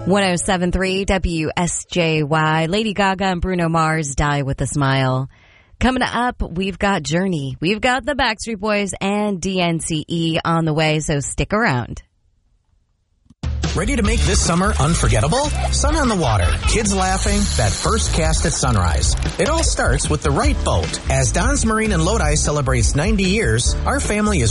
107.3 WSJY. Lady Gaga and Bruno Mars, Die with a Smile. Coming up, we've got Journey. We've got the Backstreet Boys and DNCE on the way, so stick around. Ready to make this summer unforgettable? Sun on the water, kids laughing, that first cast at sunrise. It all starts with the right boat. As Don's Marine in Lodi celebrates 90 years, our family is